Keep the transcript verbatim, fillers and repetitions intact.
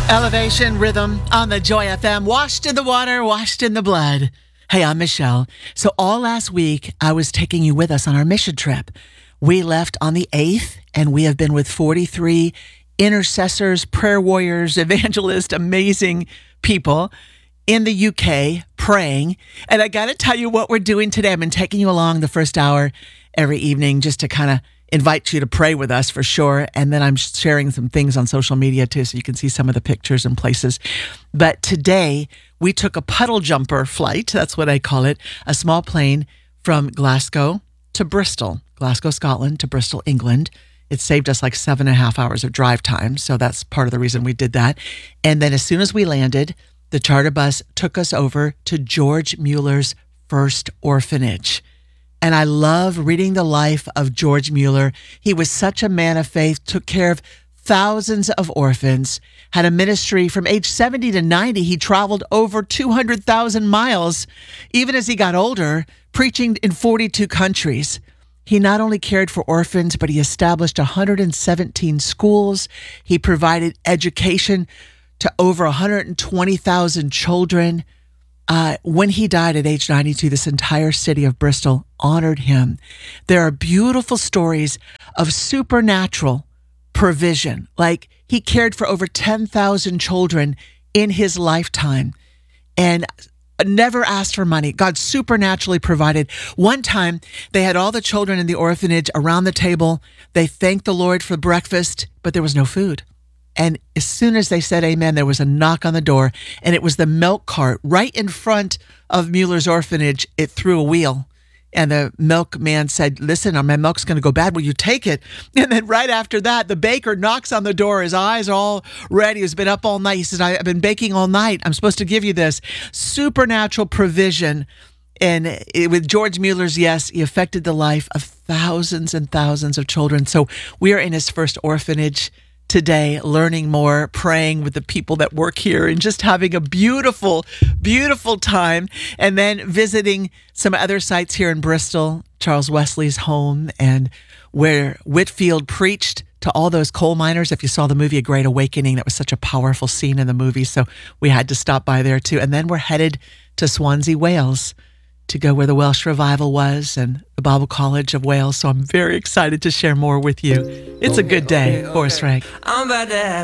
Elevation Rhythm on the Joy F M. Washed in the water, washed in the blood. Hey, I'm Michelle. So all last week, I was taking you with us on our mission trip. We left on the eighth, and we have been with forty-three intercessors, prayer warriors, evangelists, amazing people in the U K praying. And I got to tell you what we're doing today. I've been taking you along the first hour every evening just to kind of invite you to pray with us for sure. And then I'm sharing some things on social media too, so you can see some of the pictures and places. But today we took a puddle jumper flight. That's what I call it. A small plane from Glasgow to Bristol, Glasgow, Scotland to Bristol, England. It saved us like seven and a half hours of drive time. So that's part of the reason we did that. And then as soon as we landed, the charter bus took us over to George Mueller's first orphanage. And I love reading the life of George Mueller. He was such a man of faith, took care of thousands of orphans, had a ministry from age seventy to ninety. He traveled over two hundred thousand miles, even as he got older, preaching in forty-two countries. He not only cared for orphans, but he established one hundred seventeen schools. He provided education to over one hundred twenty thousand children. Uh, when he died at age ninety-two, this entire city of Bristol honored him. There are beautiful stories of supernatural provision. Like he cared for over ten thousand children in his lifetime and never asked for money. God supernaturally provided. One time, they had all the children in the orphanage around the table. They thanked the Lord for breakfast, but there was no food. And as soon as they said amen, there was a knock on the door, and it was the milk cart right in front of Mueller's orphanage. It threw a wheel, and the milkman said, listen, my milk's going to go bad. Will you take it? And then right after that, the baker knocks on the door. His eyes are all red. He's been up all night. He says, I've been baking all night. I'm supposed to give you this. Supernatural provision. And it, with George Mueller's, yes, he affected the life of thousands and thousands of children. So we are in his first orphanage today, learning more, praying with the people that work here, and just having a beautiful, beautiful time. And then visiting some other sites here in Bristol, Charles Wesley's home, and where Whitefield preached to all those coal miners. If you saw the movie A Great Awakening, that was such a powerful scene in the movie. So we had to stop by there too. And then we're headed to Swansea, Wales, to go where the Welsh Revival was and the Bible College of Wales. So I'm very excited to share more with you. It's a good day, Forrest Frank. I'm about to have